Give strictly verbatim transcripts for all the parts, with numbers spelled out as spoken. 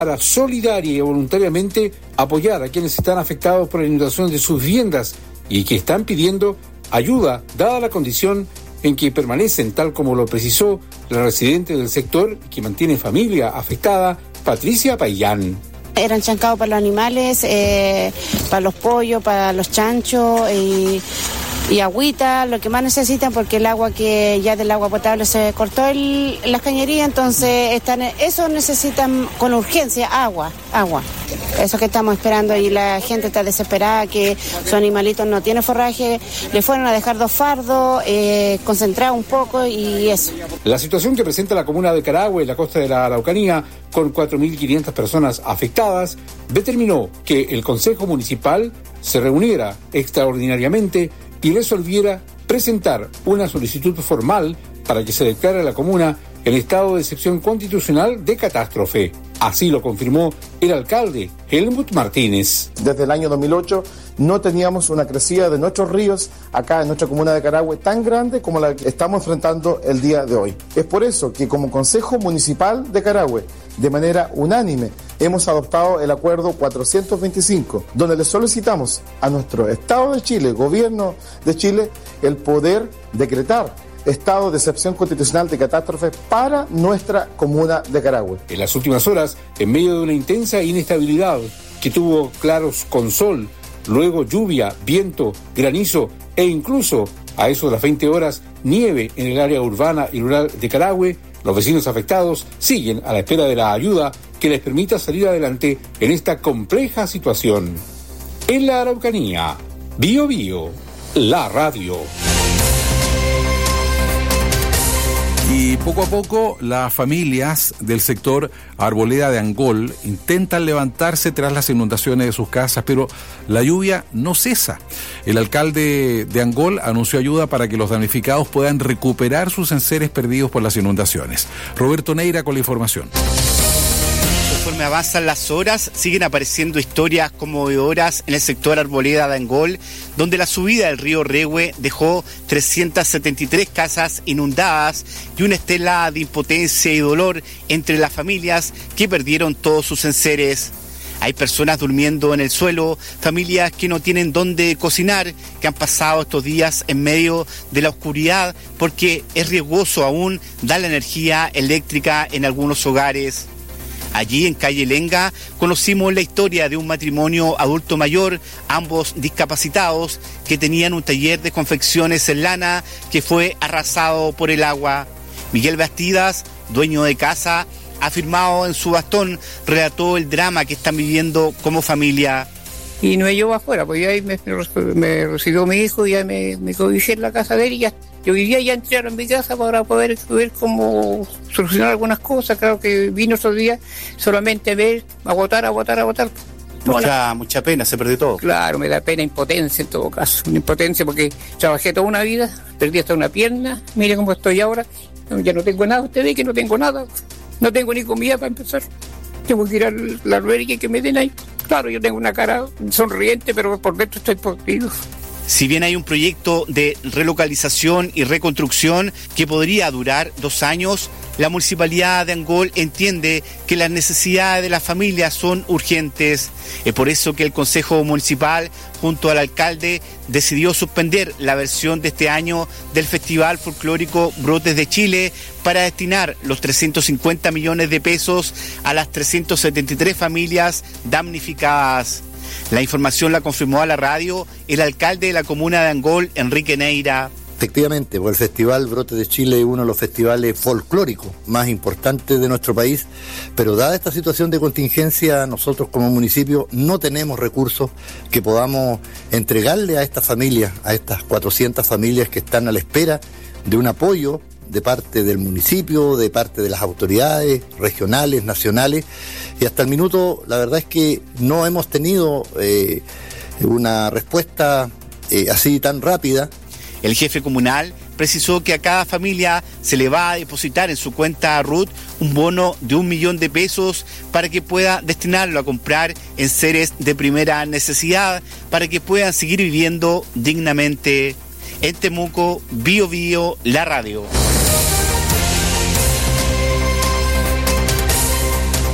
para solidaria y voluntariamente apoyar a quienes están afectados por la inundación de sus viviendas y que están pidiendo ayuda, dada la condición en que permanecen, tal como lo precisó la residente del sector que mantiene familia afectada, Patricia Payán. Eran chancados para los animales, eh, para los pollos, para los chanchos y, y agüita, lo que más necesitan, porque el agua que ya del agua potable se cortó el, las cañerías, entonces están, eso necesitan con urgencia, agua, agua. Eso que estamos esperando y la gente está desesperada que sus animalitos no tienen forraje, le fueron a dejar dos fardos, eh, concentrar un poco y eso. La situación que presenta la comuna de Carahue, en la costa de la Araucanía, con cuatro mil quinientas personas afectadas, determinó que el Consejo Municipal se reuniera extraordinariamente y resolviera presentar una solicitud formal para que se declare a la comuna en estado de excepción constitucional de catástrofe. Así lo confirmó el alcalde Helmut Martínez. Desde el año dos mil ocho no teníamos una crecida de nuestros ríos acá en nuestra comuna de Carahue tan grande como la que estamos enfrentando el día de hoy. Es por eso que como Consejo Municipal de Carahue, de manera unánime, hemos adoptado el acuerdo cuatrocientos veinticinco, donde le solicitamos a nuestro Estado de Chile, Gobierno de Chile, el poder decretar estado de excepción constitucional de catástrofe para nuestra comuna de Carahue. En las últimas horas, en medio de una intensa inestabilidad que tuvo claros con sol, luego lluvia, viento, granizo e incluso a eso de las veinte horas nieve en el área urbana y rural de Carahue, los vecinos afectados siguen a la espera de la ayuda que les permita salir adelante en esta compleja situación. En la Araucanía, Bio Bio, la radio. Y poco a poco las familias del sector Arboleda de Angol intentan levantarse tras las inundaciones de sus casas, pero la lluvia no cesa. El alcalde de Angol anunció ayuda para que los damnificados puedan recuperar sus enseres perdidos por las inundaciones. Roberto Neira con la información. Conforme avanzan las horas, siguen apareciendo historias conmovedoras en el sector Arboleda de Angol, donde la subida del río Rehue dejó trescientas setenta y tres casas inundadas y una estela de impotencia y dolor entre las familias que perdieron todos sus enseres. Hay personas durmiendo en el suelo, familias que no tienen dónde cocinar, que han pasado estos días en medio de la oscuridad porque es riesgoso aún dar la energía eléctrica en algunos hogares. Allí en calle Lenga conocimos la historia de un matrimonio adulto mayor, ambos discapacitados, que tenían un taller de confecciones en lana que fue arrasado por el agua. Miguel Bastidas, dueño de casa, afirmado en su bastón, relató el drama que están viviendo como familia. Y no me llevó afuera, pues ya ahí me, me recibió mi hijo, ya me, me cobijé en la casa de él y ya. Yo vivía ya entrar en mi casa para poder ver cómo solucionar algunas cosas. Claro que vino esos días solamente ver, agotar, agotar, agotar. Mucha, mucha pena, se perdió todo. Claro, me da pena, impotencia en todo caso. Una impotencia porque trabajé toda una vida, perdí hasta una pierna, mire cómo estoy ahora. Ya no tengo nada, usted ve que no tengo nada. No tengo ni comida para empezar. Tengo que ir a la albergue que me den ahí. Claro, yo tengo una cara sonriente, pero por dentro estoy podrido. Si bien hay un proyecto de relocalización y reconstrucción que podría durar dos años, la Municipalidad de Angol entiende que las necesidades de las familias son urgentes. Es por eso que el Consejo Municipal, junto al alcalde, decidió suspender la versión de este año del Festival Folclórico Brotes de Chile para destinar los trescientos cincuenta millones de pesos a las trescientas setenta y tres familias damnificadas. La información la confirmó a la radio el alcalde de la comuna de Angol, Enrique Neira. Efectivamente, porque el Festival Brotes de Chile es uno de los festivales folclóricos más importantes de nuestro país, pero dada esta situación de contingencia, nosotros como municipio no tenemos recursos que podamos entregarle a estas familias, a estas cuatrocientas familias que están a la espera de un apoyo de parte del municipio, de parte de las autoridades regionales, nacionales, y hasta el minuto la verdad es que no hemos tenido eh, una respuesta eh, así tan rápida. El jefe comunal precisó que a cada familia se le va a depositar en su cuenta R U T un bono de un millón de pesos para que pueda destinarlo a comprar enseres de primera necesidad para que puedan seguir viviendo dignamente. En Temuco, Bio Bio, la radio.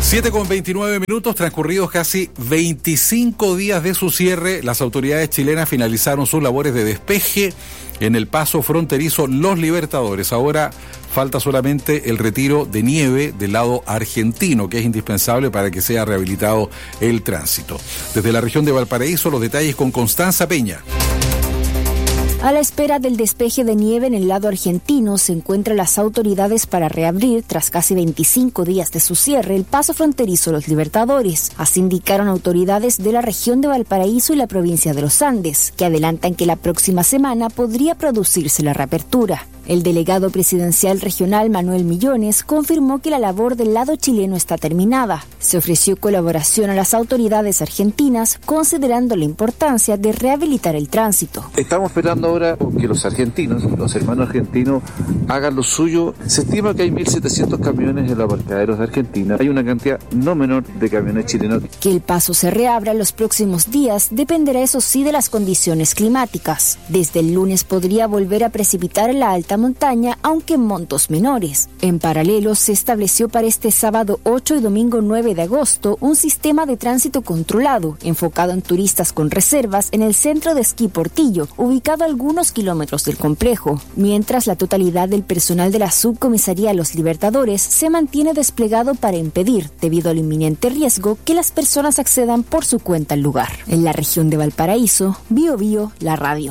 siete con veintinueve minutos, transcurridos casi veinticinco días de su cierre, las autoridades chilenas finalizaron sus labores de despeje en el paso fronterizo Los Libertadores. Ahora falta solamente el retiro de nieve del lado argentino, que es indispensable para que sea rehabilitado el tránsito. Desde la región de Valparaíso, los detalles con Constanza Peña. A la espera del despeje de nieve en el lado argentino, se encuentran las autoridades para reabrir, tras casi veinticinco días de su cierre, el paso fronterizo Los Libertadores. Así indicaron autoridades de la región de Valparaíso y la provincia de los Andes, que adelantan que la próxima semana podría producirse la reapertura. El delegado presidencial regional Manuel Millones confirmó que la labor del lado chileno está terminada. Se ofreció colaboración a las autoridades argentinas, considerando la importancia de rehabilitar el tránsito. Estamos esperando ahora que los argentinos, los hermanos argentinos, hagan lo suyo. Se estima que hay mil setecientos camiones en los aparcaderos de Argentina. Hay una cantidad no menor de camiones chilenos. Que el paso se reabra en los próximos días dependerá, eso sí, de las condiciones climáticas. Desde el lunes podría volver a precipitar en la alta montaña, aunque en montos menores. En paralelo, se estableció para este sábado ocho y domingo nueve de agosto un sistema de tránsito controlado, enfocado en turistas con reservas en el centro de esquí Portillo, ubicado a algunos kilómetros del complejo, mientras la totalidad del personal de la subcomisaría Los Libertadores se mantiene desplegado para impedir, debido al inminente riesgo, que las personas accedan por su cuenta al lugar. En la región de Valparaíso, Bio Bio, la radio.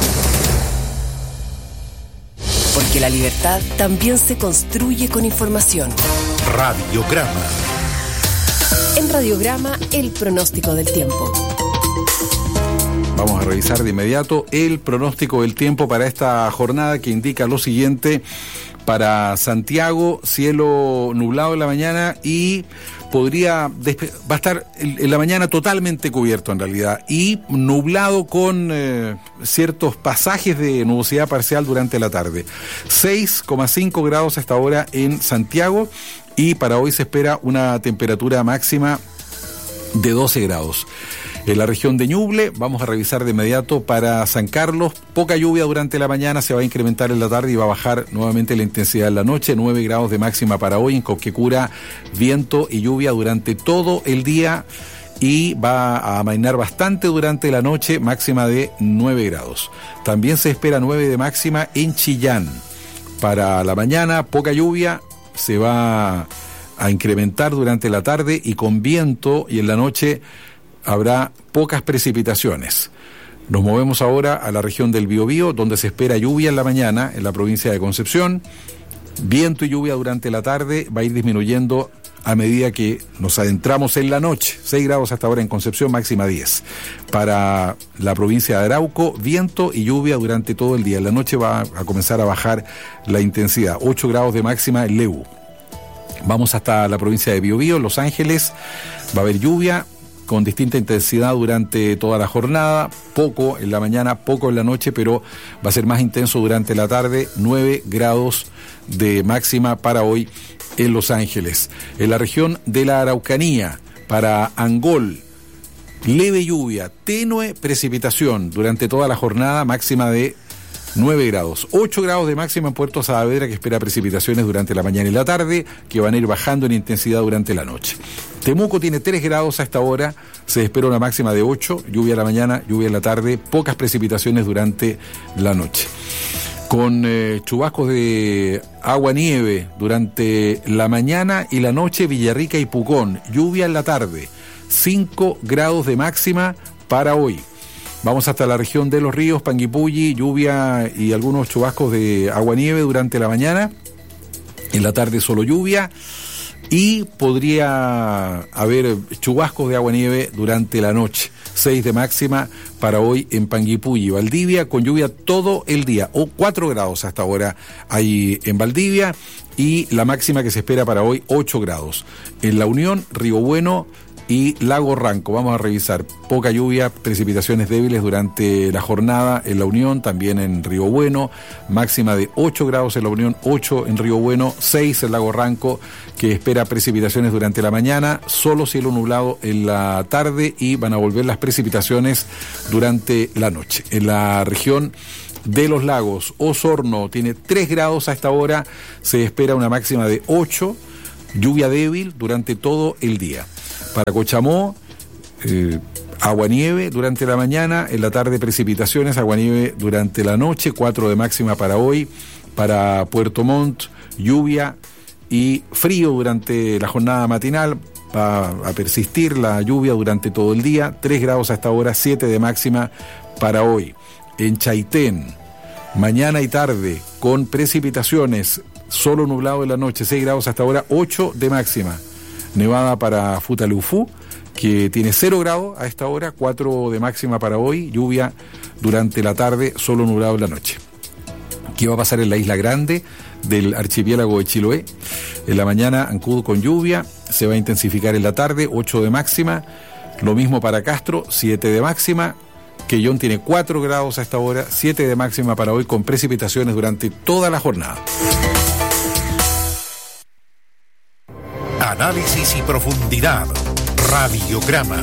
Porque la libertad también se construye con información. Radiograma. En Radiograma, el pronóstico del tiempo. Vamos a revisar de inmediato el pronóstico del tiempo para esta jornada, que indica lo siguiente. Para Santiago, cielo nublado en la mañana y podría despe- va a estar en la mañana totalmente cubierto en realidad, y nublado con eh, ciertos pasajes de nubosidad parcial durante la tarde. seis coma cinco grados hasta ahora en Santiago, y para hoy se espera una temperatura máxima de doce grados. En la región de Ñuble, vamos a revisar de inmediato para San Carlos, poca lluvia durante la mañana, se va a incrementar en la tarde y va a bajar nuevamente la intensidad en la noche, nueve grados de máxima para hoy. En Copquecura, viento y lluvia durante todo el día y va a amainar bastante durante la noche, máxima de nueve grados. También se espera nueve de máxima en Chillán. Para la mañana, poca lluvia, se va a incrementar durante la tarde y con viento, y en la noche habrá pocas precipitaciones. Nos movemos ahora a la región del Biobío, donde se espera lluvia en la mañana en la provincia de Concepción. Viento y lluvia durante la tarde, va a ir disminuyendo a medida que nos adentramos en la noche. seis grados hasta ahora en Concepción, máxima diez. Para la provincia de Arauco, viento y lluvia durante todo el día. En la noche va a comenzar a bajar la intensidad. ocho grados de máxima en Lebu. Vamos hasta la provincia de Biobío, Los Ángeles, va a haber lluvia con distinta intensidad durante toda la jornada, poco en la mañana, poco en la noche, pero va a ser más intenso durante la tarde, nueve grados de máxima para hoy en Los Ángeles. En la región de la Araucanía, para Angol, leve lluvia, tenue precipitación durante toda la jornada, máxima de nueve grados, ocho grados de máxima en Puerto Saavedra, que espera precipitaciones durante la mañana y la tarde, que van a ir bajando en intensidad durante la noche. Temuco tiene tres grados a esta hora, se espera una máxima de ocho, lluvia en la mañana, lluvia en la tarde, pocas precipitaciones durante la noche. Con eh, chubascos de agua-nieve durante la mañana y la noche, Villarrica y Pucón, lluvia en la tarde, cinco grados de máxima para hoy. Vamos hasta la región de Los Ríos, Panguipulli, lluvia y algunos chubascos de agua-nieve durante la mañana. En la tarde solo lluvia y podría haber chubascos de agua-nieve durante la noche. seis de máxima para hoy en Panguipulli. Valdivia con lluvia todo el día, o cuatro grados hasta ahora hay en Valdivia, y la máxima que se espera para hoy, ocho grados. En La Unión, Río Bueno y Lago Ranco. Vamos a revisar poca lluvia, precipitaciones débiles durante la jornada en La Unión, también en Río Bueno, máxima de ocho grados en La Unión, ocho en Río Bueno, seis en Lago Ranco, que espera precipitaciones durante la mañana, solo cielo nublado en la tarde y van a volver las precipitaciones durante la noche. En la región de los Lagos, Osorno tiene tres grados a esta hora, se espera una máxima de ocho. lluvia débil durante todo el día. Para Cochamó, eh, aguanieve durante la mañana, en la tarde precipitaciones, aguanieve durante la noche, cuatro de máxima para hoy. Para Puerto Montt, lluvia y frío durante la jornada matinal. Va a persistir la lluvia durante todo el día, tres grados a esta hora, siete de máxima para hoy. En Chaitén, mañana y tarde con precipitaciones, solo nublado en la noche, seis grados hasta ahora, ocho de máxima. Nevada para Futaleufú, que tiene cero grados a esta hora, cuatro de máxima para hoy, lluvia durante la tarde, solo nublado en la noche. ¿Qué va a pasar en la Isla Grande del archipiélago de Chiloé? En la mañana, Ancud con lluvia, se va a intensificar en la tarde, ocho de máxima. Lo mismo para Castro, siete de máxima. Quellón tiene cuatro grados a esta hora, siete de máxima para hoy, con precipitaciones durante toda la jornada. Análisis y profundidad. Radiograma.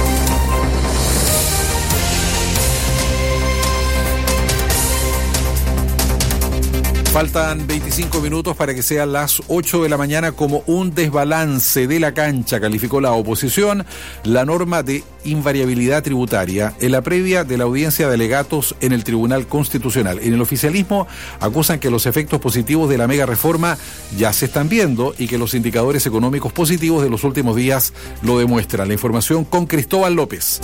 Faltan veinticinco minutos para que sean las ocho de la mañana. Como un desbalance de la cancha, calificó la oposición la norma de invariabilidad tributaria en la previa de la audiencia de alegatos en el Tribunal Constitucional. En el oficialismo acusan que los efectos positivos de la mega reforma ya se están viendo y que los indicadores económicos positivos de los últimos días lo demuestran. La información con Cristóbal López.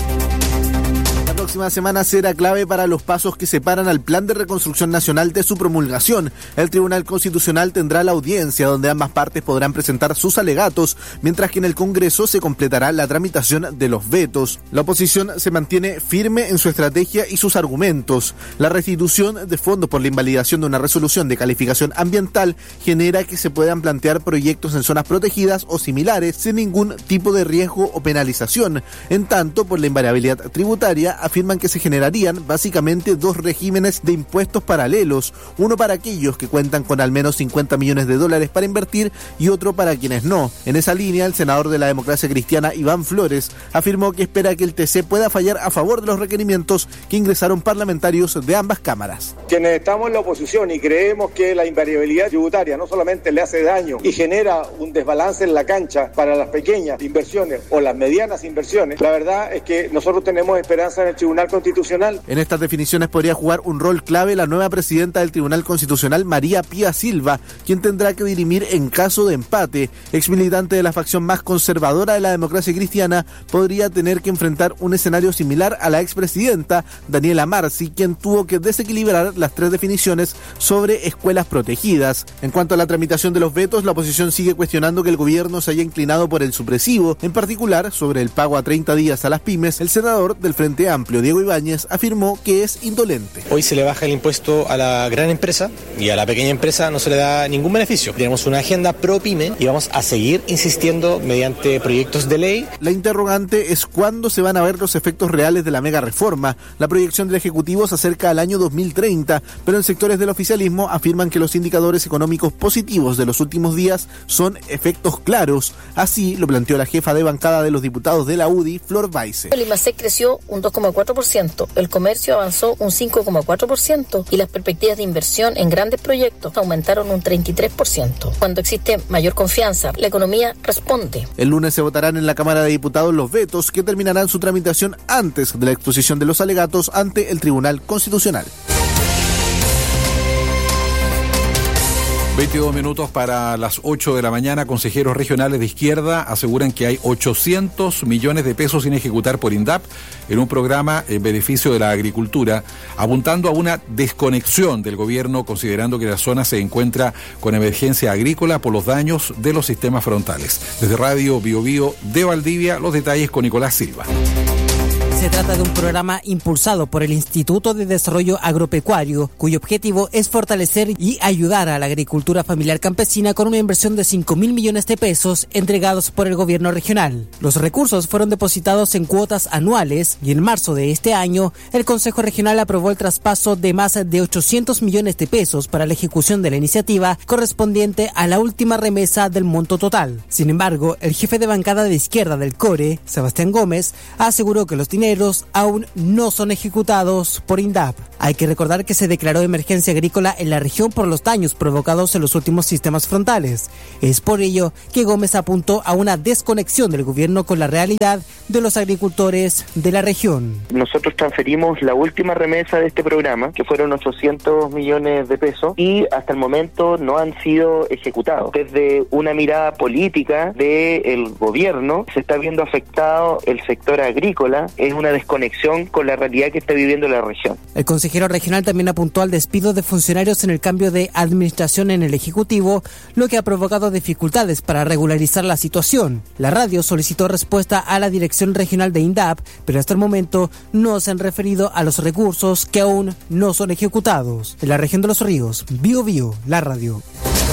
La próxima semana será clave para los pasos que separan al Plan de Reconstrucción Nacional de su promulgación. El Tribunal Constitucional tendrá la audiencia donde ambas partes podrán presentar sus alegatos, mientras que en el Congreso se completará la tramitación de los vetos. La oposición se mantiene firme en su estrategia y sus argumentos. La restitución de fondos por la invalidación de una resolución de calificación ambiental genera que se puedan plantear proyectos en zonas protegidas o similares sin ningún tipo de riesgo o penalización. En tanto, por la invariabilidad tributaria, afirman que se generarían básicamente dos regímenes de impuestos paralelos, uno para aquellos que cuentan con al menos cincuenta millones de dólares para invertir y otro para quienes no. En esa línea, el senador de la Democracia Cristiana, Iván Flores, afirmó que espera que el T C pueda fallar a favor de los requerimientos que ingresaron parlamentarios de ambas cámaras. Quienes estamos en la oposición y creemos que la invariabilidad tributaria no solamente le hace daño y genera un desbalance en la cancha para las pequeñas inversiones o las medianas inversiones, la verdad es que nosotros tenemos esperanza en el Tribunal Constitucional. En estas definiciones podría jugar un rol clave la nueva presidenta del Tribunal Constitucional, María Pía Silva, quien tendrá que dirimir en caso de empate. Ex militante de la facción más conservadora de la Democracia Cristiana, podría tener que enfrentar un escenario similar a la expresidenta Daniela Marci, quien tuvo que desequilibrar las tres definiciones sobre escuelas protegidas. En cuanto a la tramitación de los vetos, la oposición sigue cuestionando que el gobierno se haya inclinado por el supresivo, en particular sobre el pago a treinta días a las pymes. El senador del Frente Amplio, Diego Ibáñez, afirmó que es indolente. Hoy se le baja el impuesto a la gran empresa y a la pequeña empresa no se le da ningún beneficio. Tenemos una agenda pro pyme y vamos a seguir insistiendo mediante proyectos de ley. La interrogante es cuándo se van a ver los efectos reales de la mega reforma. La proyección del Ejecutivo se acerca al año dos mil treinta, pero en sectores del oficialismo afirman que los indicadores económicos positivos de los últimos días son efectos claros. Así lo planteó la jefa de bancada de los diputados de la U D I, Flor Baise. El IMASEC creció un dos coma cuatro por ciento, el comercio avanzó un cinco coma cuatro por ciento y las perspectivas de inversión en grandes proyectos aumentaron un treinta y tres por ciento. Cuando existe mayor confianza, la economía responde. El lunes se votarán en la Cámara de Diputados los vetos que terminarán su tramitación antes de la exposición de los alegatos ante el Tribunal Constitucional. veintidós minutos para las ocho de la mañana. Consejeros regionales de izquierda aseguran que hay ochocientos millones de pesos sin ejecutar por INDAP en un programa en beneficio de la agricultura, apuntando a una desconexión del gobierno, considerando que la zona se encuentra con emergencia agrícola por los daños de los sistemas frontales. Desde Radio Bio Bio de Valdivia, los detalles con Nicolás Silva. Se trata de un programa impulsado por el Instituto de Desarrollo Agropecuario, cuyo objetivo es fortalecer y ayudar a la agricultura familiar campesina con una inversión de cinco mil millones de pesos entregados por el gobierno regional. Los recursos fueron depositados en cuotas anuales y en marzo de este año, el Consejo Regional aprobó el traspaso de más de ochocientos millones de pesos para la ejecución de la iniciativa correspondiente a la última remesa del monto total. Sin embargo, el jefe de bancada de izquierda del CORE, Sebastián Gómez, aseguró que los dineros paralelos aún no son ejecutados por INDAP. Hay que recordar que se declaró emergencia agrícola en la región por los daños provocados en los últimos sistemas frontales. Es por ello que Gómez apuntó a una desconexión del gobierno con la realidad de los agricultores de la región. Nosotros transferimos la última remesa de este programa, que fueron ochocientos millones de pesos, y hasta el momento no han sido ejecutados. Desde una mirada política del gobierno se está viendo afectado el sector agrícola, es una desconexión con la realidad que está viviendo la región. El consejero regional también apuntó al despido de funcionarios en el cambio de administración en el Ejecutivo, lo que ha provocado dificultades para regularizar la situación. La radio solicitó respuesta a la dirección regional de INDAP, pero hasta el momento no se han referido a los recursos que aún no son ejecutados. En la región de Los Ríos, Bio Bio, la radio.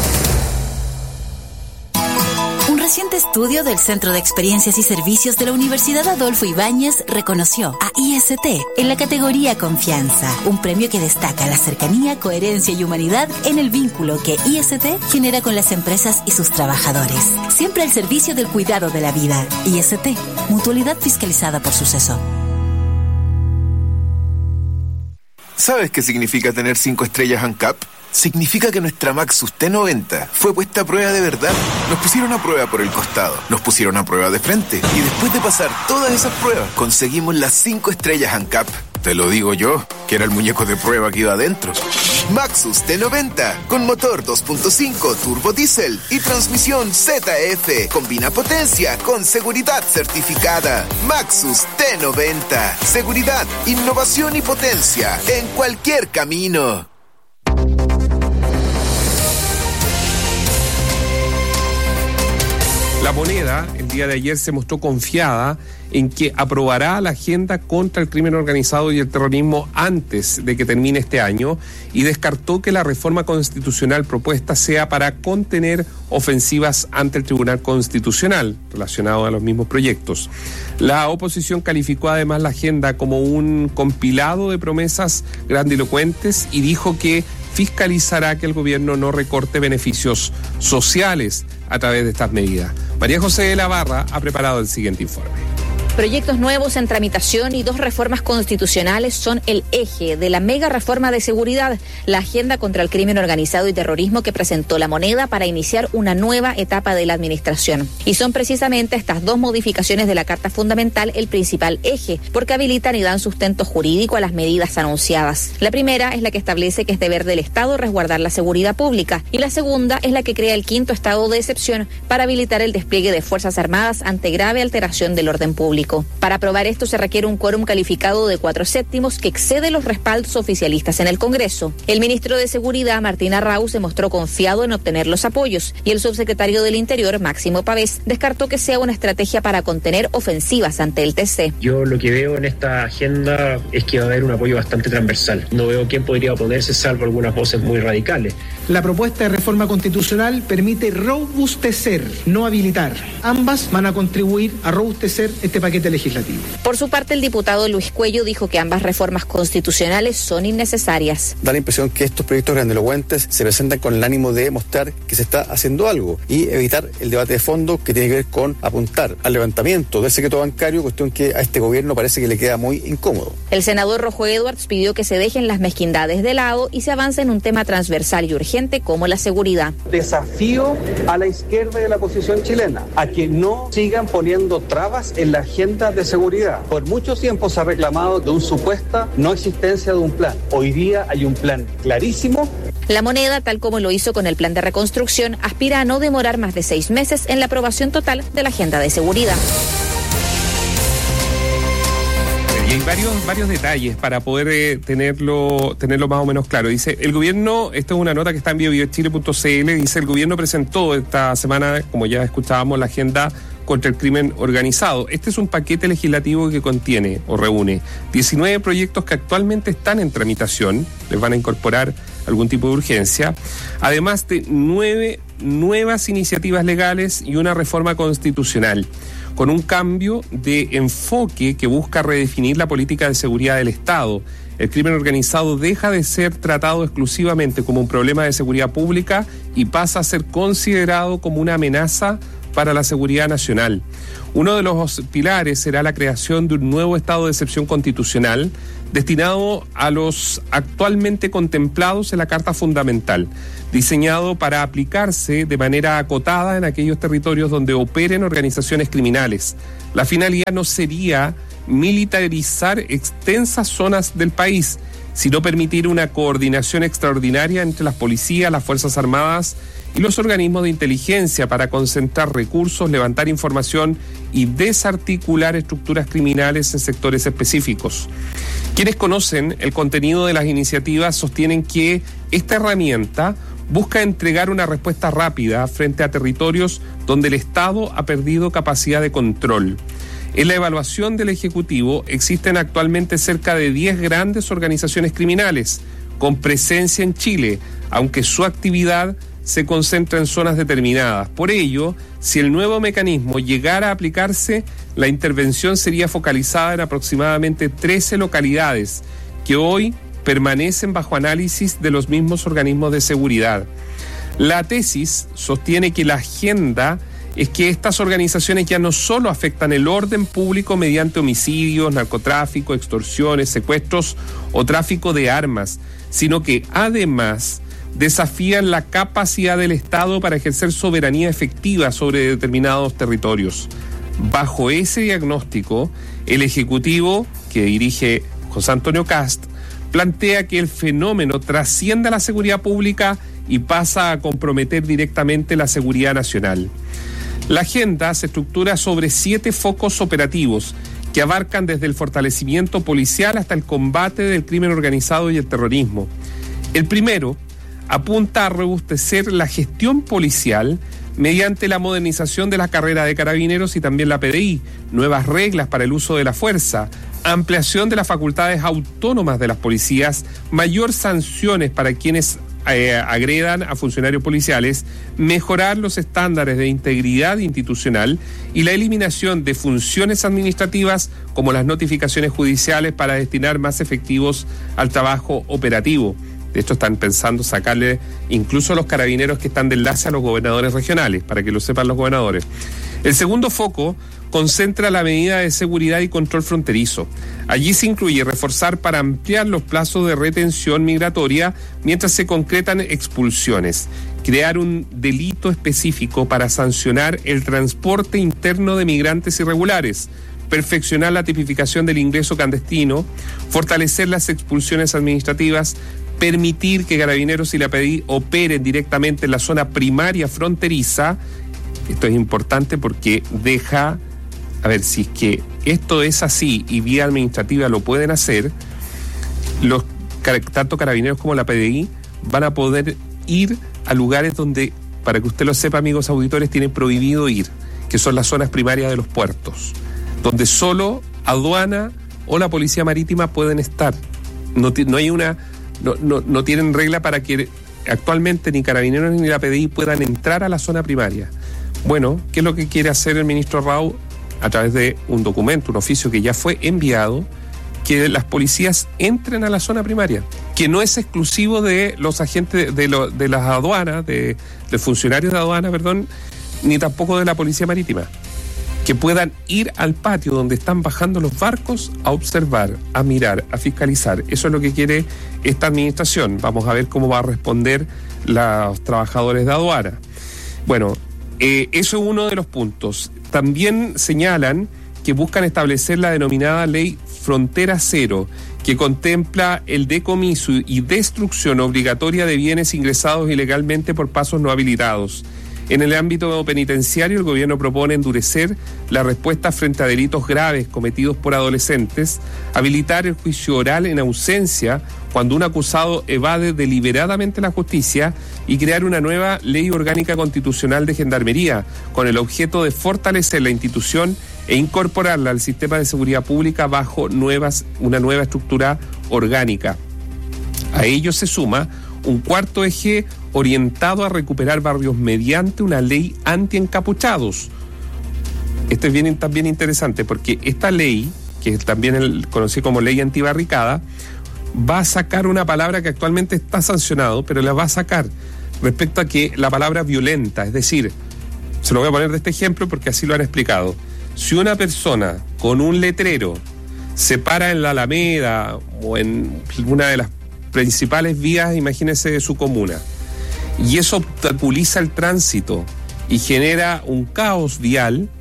Un reciente estudio del Centro de Experiencias y Servicios de la Universidad Adolfo Ibáñez reconoció a I S T en la categoría Confianza, un premio que destaca la cercanía, coherencia y humanidad en el vínculo que I S T genera con las empresas y sus trabajadores. Siempre al servicio del cuidado de la vida. I S T, mutualidad fiscalizada por Suceso. ¿Sabes qué significa tener cinco estrellas ANCAP? Significa que nuestra Maxus T noventa fue puesta a prueba de verdad. Nos pusieron a prueba por el costado, nos pusieron a prueba de frente, y después de pasar todas esas pruebas, conseguimos las cinco estrellas ANCAP. Te lo digo yo, que era el muñeco de prueba que iba adentro. Maxus T noventa, con motor dos punto cinco turbo diésel y transmisión Z F. Combina potencia con seguridad certificada. Maxus T noventa. Seguridad, innovación y potencia en cualquier camino. La Moneda, el día de ayer, se mostró confiada en que aprobará la agenda contra el crimen organizado y el terrorismo antes de que termine este año y descartó que la reforma constitucional propuesta sea para contener ofensivas ante el Tribunal Constitucional relacionado a los mismos proyectos. La oposición calificó además la agenda como un compilado de promesas grandilocuentes y dijo que fiscalizará que el gobierno no recorte beneficios sociales a través de estas medidas. María José de la Barra ha preparado el siguiente informe. Proyectos nuevos en tramitación y dos reformas constitucionales son el eje de la mega reforma de seguridad, la agenda contra el crimen organizado y terrorismo que presentó La Moneda para iniciar una nueva etapa de la administración. Y son precisamente estas dos modificaciones de la Carta Fundamental el principal eje, porque habilitan y dan sustento jurídico a las medidas anunciadas. La primera es la que establece que es deber del Estado resguardar la seguridad pública, y la segunda es la que crea el quinto estado de excepción para habilitar el despliegue de Fuerzas Armadas ante grave alteración del orden público. Para aprobar esto se requiere un quórum calificado de cuatro séptimos que excede los respaldos oficialistas en el Congreso. El ministro de Seguridad, Martín Arrau, se mostró confiado en obtener los apoyos y el subsecretario del Interior, Máximo Pavés, descartó que sea una estrategia para contener ofensivas ante el T C. Yo lo que veo en esta agenda es que va a haber un apoyo bastante transversal. No veo quién podría oponerse salvo algunas voces muy radicales. La propuesta de reforma constitucional permite robustecer, no habilitar. Ambas van a contribuir a robustecer este paquete legislativo. Por su parte, el diputado Luis Cuello dijo que ambas reformas constitucionales son innecesarias. Da la impresión que estos proyectos grandilocuentes se presentan con el ánimo de mostrar que se está haciendo algo y evitar el debate de fondo que tiene que ver con apuntar al levantamiento del secreto bancario, cuestión que a este gobierno parece que le queda muy incómodo. El senador Rojo Edwards pidió que se dejen las mezquindades de lado y se avance en un tema transversal y urgente como la seguridad. Desafío a la izquierda de la oposición chilena a que no sigan poniendo trabas en la agenda de seguridad. Por mucho tiempo se ha reclamado de una supuesta no existencia de un plan. Hoy día hay un plan clarísimo. La Moneda, tal como lo hizo con el plan de reconstrucción, aspira a no demorar más de seis meses en la aprobación total de la agenda de seguridad. Y hay varios, varios detalles para poder eh, tenerlo, tenerlo más o menos claro. Dice, el gobierno, esta es una nota que está en bio bio chile punto c l, dice, el gobierno presentó esta semana, como ya escuchábamos, la agenda contra el crimen organizado. Este es un paquete legislativo que contiene o reúne diecinueve proyectos que actualmente están en tramitación, les van a incorporar algún tipo de urgencia, además de nueve nuevas iniciativas legales y una reforma constitucional, con un cambio de enfoque que busca redefinir la política de seguridad del Estado. El crimen organizado deja de ser tratado exclusivamente como un problema de seguridad pública y pasa a ser considerado como una amenaza para la seguridad nacional. Uno de los pilares será la creación de un nuevo estado de excepción constitucional destinado a los actualmente contemplados en la Carta Fundamental, diseñado para aplicarse de manera acotada en aquellos territorios donde operen organizaciones criminales. La finalidad no sería militarizar extensas zonas del país, sino permitir una coordinación extraordinaria entre las policías, las Fuerzas Armadas y los organismos de inteligencia para concentrar recursos, levantar información y desarticular estructuras criminales en sectores específicos. Quienes conocen el contenido de las iniciativas sostienen que esta herramienta busca entregar una respuesta rápida frente a territorios donde el Estado ha perdido capacidad de control. En la evaluación del Ejecutivo existen actualmente cerca de diez grandes organizaciones criminales con presencia en Chile, aunque su actividad se concentra en zonas determinadas. Por ello, si el nuevo mecanismo llegara a aplicarse, la intervención sería focalizada en aproximadamente trece localidades que hoy permanecen bajo análisis de los mismos organismos de seguridad. La tesis sostiene que la agenda es que estas organizaciones ya no solo afectan el orden público mediante homicidios, narcotráfico, extorsiones, secuestros o tráfico de armas, sino que además desafían la capacidad del Estado para ejercer soberanía efectiva sobre determinados territorios. Bajo ese diagnóstico, el Ejecutivo, que dirige José Antonio Kast, plantea que el fenómeno trasciende a la seguridad pública y pasa a comprometer directamente la seguridad nacional. La agenda se estructura sobre siete focos operativos que abarcan desde el fortalecimiento policial hasta el combate del crimen organizado y el terrorismo. El primero apunta a robustecer la gestión policial mediante la modernización de la carrera de carabineros y también la P D I, nuevas reglas para el uso de la fuerza, ampliación de las facultades autónomas de las policías, mayor sanciones para quienes eh, agredan a funcionarios policiales, mejorar los estándares de integridad institucional y la eliminación de funciones administrativas como las notificaciones judiciales para destinar más efectivos al trabajo operativo. De hecho, están pensando sacarle incluso a los carabineros que están de enlace a los gobernadores regionales, para que lo sepan los gobernadores. El segundo foco concentra la medida de seguridad y control fronterizo. Allí se incluye reforzar para ampliar los plazos de retención migratoria mientras se concretan expulsiones, crear un delito específico para sancionar el transporte interno de migrantes irregulares, perfeccionar la tipificación del ingreso clandestino, fortalecer las expulsiones administrativas, permitir que Carabineros y la P D I operen directamente en la zona primaria fronteriza. Esto es importante porque deja, a ver, si es que esto es así y vía administrativa lo pueden hacer, los tanto Carabineros como la P D I van a poder ir a lugares donde, para que usted lo sepa, amigos auditores, tienen prohibido ir, que son las zonas primarias de los puertos, donde solo aduana o la policía marítima pueden estar. No, no hay una... No, no, no tienen regla para que actualmente ni Carabineros ni la P D I puedan entrar a la zona primaria. Bueno, ¿qué es lo que quiere hacer el ministro Rau? A través de un documento, un oficio que ya fue enviado, que las policías entren a la zona primaria, que no es exclusivo de los agentes de, lo, de las aduanas, de, de funcionarios de aduana, perdón, ni tampoco de la policía marítima. Que puedan ir al patio donde están bajando los barcos a observar, a mirar, a fiscalizar. Eso es lo que quiere esta administración. Vamos a ver cómo va a responder los trabajadores de aduana. Bueno, eh, eso es uno de los puntos. También señalan que buscan establecer la denominada Ley Frontera Cero, que contempla el decomiso y destrucción obligatoria de bienes ingresados ilegalmente por pasos no habilitados. En el ámbito penitenciario, el gobierno propone endurecer la respuesta frente a delitos graves cometidos por adolescentes, habilitar el juicio oral en ausencia cuando un acusado evade deliberadamente la justicia y crear una nueva ley orgánica constitucional de gendarmería con el objeto de fortalecer la institución e incorporarla al sistema de seguridad pública bajo nuevas, una nueva estructura orgánica. A ello se suma un cuarto eje orientado a recuperar barrios mediante una ley anti-encapuchados. Esto es bien, también interesante porque esta ley, que es también el, conocido como ley antibarricada, va a sacar una palabra que actualmente está sancionado, pero la va a sacar respecto a que la palabra violenta, es decir, se lo voy a poner de este ejemplo porque así lo han explicado, Si una persona con un letrero se para en la Alameda o en una de las principales vías, imagínese, de su comuna, y eso obstaculiza el tránsito y genera un caos vial,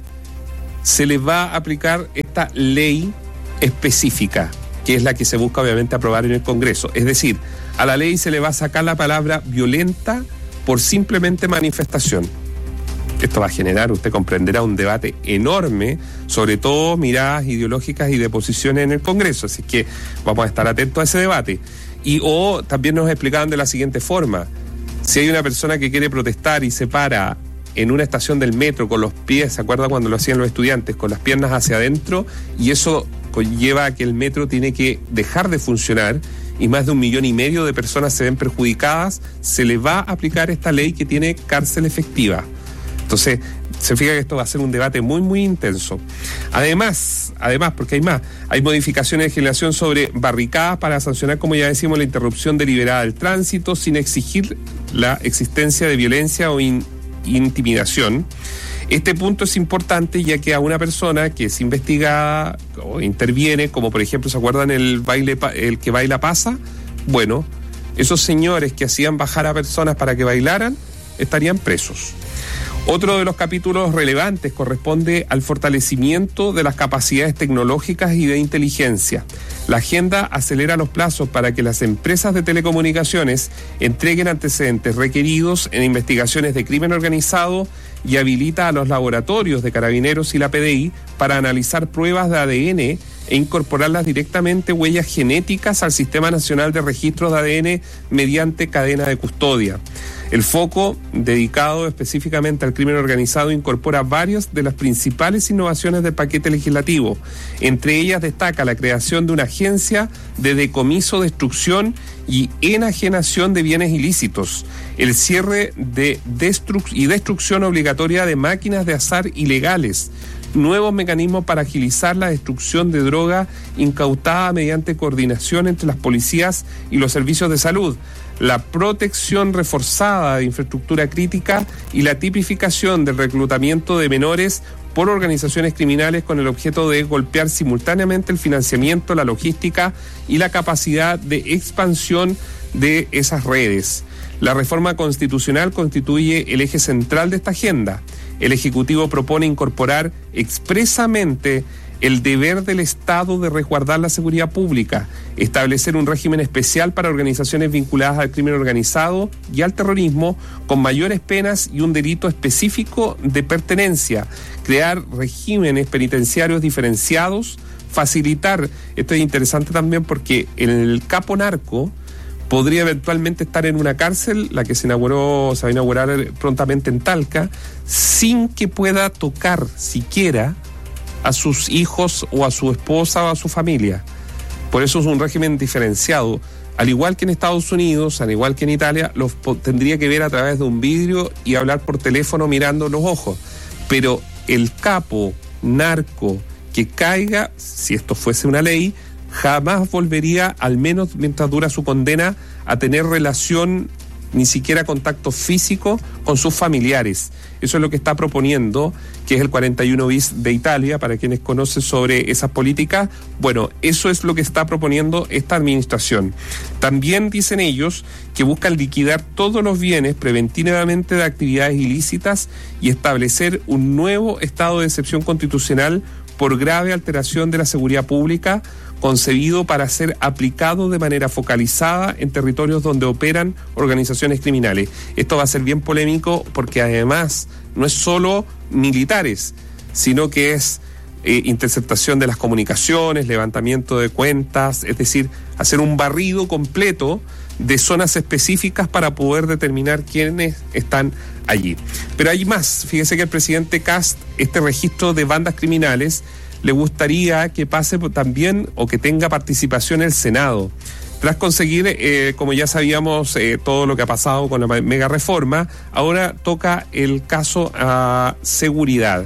se les va a aplicar esta ley específica, que es la que se busca obviamente aprobar en el Congreso. Es decir, a la ley se le va a sacar la palabra violenta por simplemente manifestación. Esto va a generar, usted comprenderá, un debate enorme, sobre todo miradas ideológicas y de posiciones en el Congreso, así que vamos a estar atentos a ese debate. Y o también nos explicaban de la siguiente forma: si hay una persona que quiere protestar y se para en una estación del metro con los pies, ¿se acuerda cuando lo hacían los estudiantes? Con las piernas hacia adentro, y eso conlleva a que el metro tiene que dejar de funcionar y más de un millón y medio de personas se ven perjudicadas, se le va a aplicar esta ley que tiene cárcel efectiva. Entonces, se fija que esto va a ser un debate muy, muy intenso. Además, además, porque hay más, hay modificaciones de legislación sobre barricadas para sancionar, como ya decimos, la interrupción deliberada del tránsito sin exigir la existencia de violencia o in, intimidación. Este punto es importante, ya que a una persona que es investigada o interviene, como por ejemplo, ¿se acuerdan el baile, el que baila pasa? Bueno, esos señores que hacían bajar a personas para que bailaran estarían presos. Otro de los capítulos relevantes corresponde al fortalecimiento de las capacidades tecnológicas y de inteligencia. La agenda acelera los plazos para que las empresas de telecomunicaciones entreguen antecedentes requeridos en investigaciones de crimen organizado y habilita a los laboratorios de Carabineros y la P D I para analizar pruebas de A D N e incorporarlas directamente huellas genéticas al Sistema Nacional de Registros de A D N mediante cadena de custodia. El foco, dedicado específicamente al crimen organizado, incorpora varias de las principales innovaciones del paquete legislativo. Entre ellas destaca la creación de una agencia de decomiso, destrucción y enajenación de bienes ilícitos, el cierre de destru- y destrucción obligatoria de máquinas de azar ilegales, nuevos mecanismos para agilizar la destrucción de droga incautada mediante coordinación entre las policías y los servicios de salud, la protección reforzada de infraestructura crítica y la tipificación del reclutamiento de menores por organizaciones criminales con el objeto de golpear simultáneamente el financiamiento, la logística y la capacidad de expansión de esas redes. La reforma constitucional constituye el eje central de esta agenda. El Ejecutivo propone incorporar expresamente el deber del Estado de resguardar la seguridad pública, establecer un régimen especial para organizaciones vinculadas al crimen organizado y al terrorismo con mayores penas y un delito específico de pertenencia, crear regímenes penitenciarios diferenciados, facilitar, esto es interesante también porque el capo narco podría eventualmente estar en una cárcel, la que se inauguró, se va a inaugurar prontamente en Talca, sin que pueda tocar siquiera a sus hijos o a su esposa o a su familia. Por eso es un régimen diferenciado. Al igual que en Estados Unidos, al igual que en Italia, los tendría que ver a través de un vidrio y hablar por teléfono mirando los ojos. Pero el capo narco que caiga, si esto fuese una ley, jamás volvería, al menos mientras dura su condena, a tener relación, ni siquiera contacto físico con sus familiares. Eso es lo que está proponiendo, que es el cuarenta y uno bis de Italia, para quienes conocen sobre esas políticas. Bueno, eso es lo que está proponiendo esta administración. También dicen ellos que buscan liquidar todos los bienes preventivamente de actividades ilícitas y establecer un nuevo estado de excepción constitucional por grave alteración de la seguridad pública, concebido para ser aplicado de manera focalizada en territorios donde operan organizaciones criminales. Esto va a ser bien polémico porque además no es solo militares, sino que es eh, interceptación de las comunicaciones, levantamiento de cuentas, es decir, hacer un barrido completo de zonas específicas para poder determinar quiénes están allí. Pero hay más. Fíjese que el presidente Kast, este registro de bandas criminales, le gustaría que pase también o que tenga participación el Senado. Tras conseguir, eh, como ya sabíamos, eh, todo lo que ha pasado con la mega reforma, ahora toca el caso a seguridad.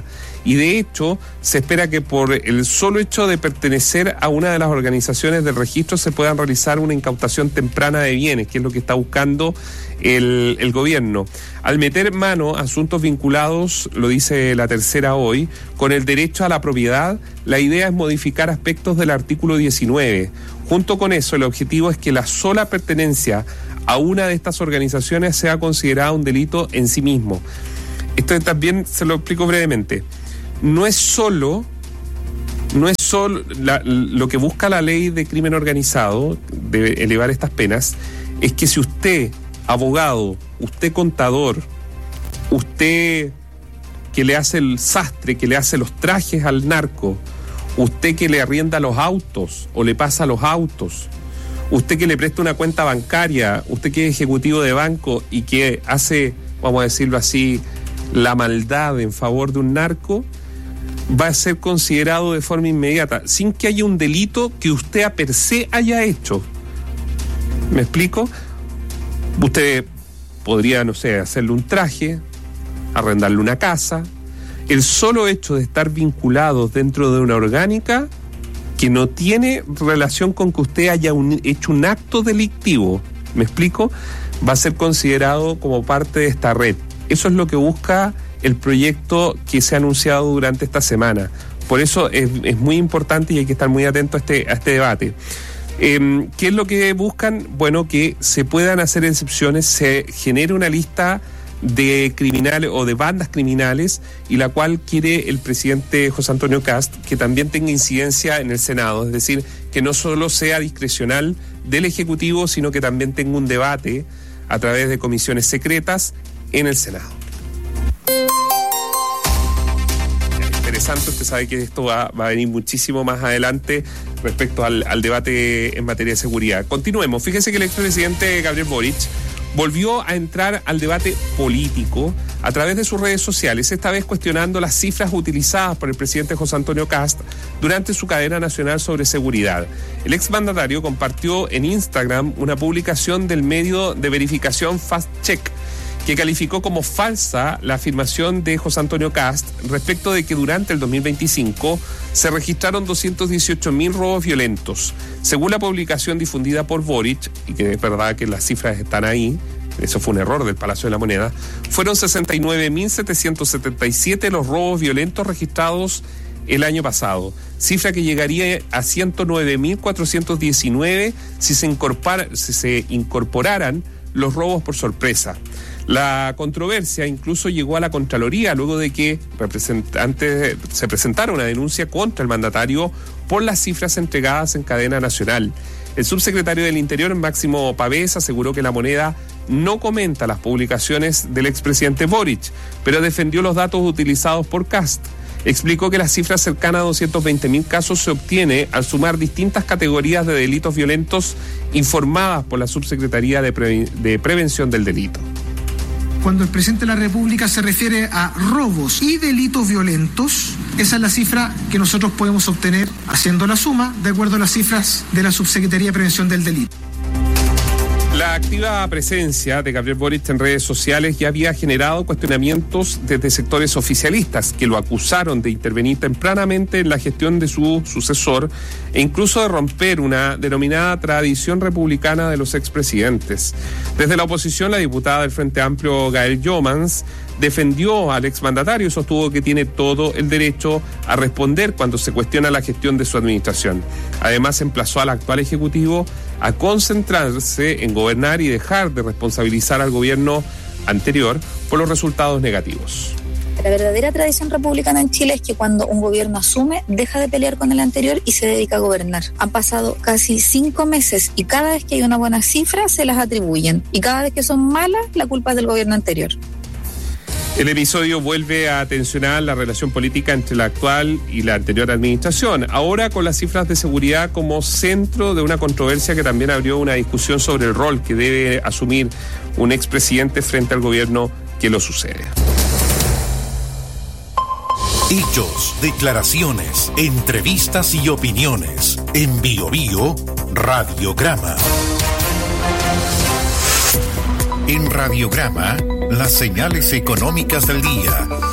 y de hecho se espera que por el solo hecho de pertenecer a una de las organizaciones del registro se puedan realizar una incautación temprana de bienes, que es lo que está buscando el, el gobierno. Al meter mano a asuntos vinculados, lo dice La Tercera hoy, con el derecho a la propiedad, la idea es modificar aspectos del artículo diecinueve. Junto con eso, el objetivo es que la sola pertenencia a una de estas organizaciones sea considerada un delito en sí mismo. Esto también se lo explico brevemente. No es solo, no es solo la, lo que busca la ley de crimen organizado, de elevar estas penas, es que si usted, abogado, usted contador, usted que le hace el sastre, que le hace los trajes al narco, usted que le arrienda los autos o le pasa los autos, usted que le presta una cuenta bancaria, usted que es ejecutivo de banco y que hace, vamos a decirlo así, la maldad en favor de un narco, va a ser considerado de forma inmediata, sin que haya un delito que usted a per se haya hecho. ¿Me explico? Usted podría, no sé, hacerle un traje, arrendarle una casa. El solo hecho de estar vinculados dentro de una orgánica que no tiene relación con que usted haya un, hecho un acto delictivo, ¿me explico?, va a ser considerado como parte de esta red. Eso es lo que busca el proyecto que se ha anunciado durante esta semana. Por eso es, es muy importante y hay que estar muy atento a este, a este debate. Eh, ¿Qué es lo que buscan? Bueno, que se puedan hacer excepciones, se genere una lista de criminales o de bandas criminales, y la cual quiere el presidente José Antonio Kast que también tenga incidencia en el Senado, es decir, que no solo sea discrecional del Ejecutivo, sino que también tenga un debate a través de comisiones secretas en el Senado. Interesante, usted sabe que esto va, va a venir muchísimo más adelante respecto al, al debate en materia de seguridad. Continuemos. Fíjese que el expresidente Gabriel Boric volvió a entrar al debate político a través de sus redes sociales, esta vez cuestionando las cifras utilizadas por el presidente José Antonio Kast durante su cadena nacional sobre seguridad. El exmandatario compartió en Instagram una publicación del medio de verificación Fact Check, que calificó como falsa la afirmación de José Antonio Kast respecto de que durante el dos mil veinticinco se registraron doscientos dieciocho mil robos violentos. Según la publicación difundida por Boric, y que es verdad que las cifras están ahí, eso fue un error del Palacio de la Moneda, fueron sesenta y nueve mil setecientos setenta y siete los robos violentos registrados el año pasado, cifra que llegaría a ciento nueve mil cuatrocientos diecinueve si se incorpora, si se incorporaran los robos por sorpresa. La controversia incluso llegó a la Contraloría luego de que representantes se presentara una denuncia contra el mandatario por las cifras entregadas en cadena nacional. El subsecretario del Interior, Máximo Pavés, aseguró que La Moneda no comenta las publicaciones del expresidente Boric, pero defendió los datos utilizados por Kast. Explicó que las cifras cercanas a doscientos veinte mil casos se obtiene al sumar distintas categorías de delitos violentos informadas por la Subsecretaría de, Pre- de Prevención del Delito. Cuando el presidente de la República se refiere a robos y delitos violentos, esa es la cifra que nosotros podemos obtener haciendo la suma de acuerdo a las cifras de la Subsecretaría de Prevención del Delito. La activa presencia de Gabriel Boric en redes sociales ya había generado cuestionamientos desde sectores oficialistas que lo acusaron de intervenir tempranamente en la gestión de su sucesor e incluso de romper una denominada tradición republicana de los expresidentes. Desde la oposición, la diputada del Frente Amplio, Gael Jomans, defendió al exmandatario y sostuvo que tiene todo el derecho a responder cuando se cuestiona la gestión de su administración. Además, emplazó al actual Ejecutivo a concentrarse en gobernar y dejar de responsabilizar al gobierno anterior por los resultados negativos. La verdadera tradición republicana en Chile es que cuando un gobierno asume, deja de pelear con el anterior y se dedica a gobernar. Han pasado casi cinco meses y cada vez que hay una buena cifra se las atribuyen. Y cada vez que son malas, la culpa es del gobierno anterior. El episodio vuelve a tensionar la relación política entre la actual y la anterior administración, ahora con las cifras de seguridad como centro de una controversia que también abrió una discusión sobre el rol que debe asumir un expresidente frente al gobierno que lo sucede. Hechos, declaraciones, entrevistas y opiniones. En Bio Bio, Radiograma. En Radiograma, las señales económicas del día.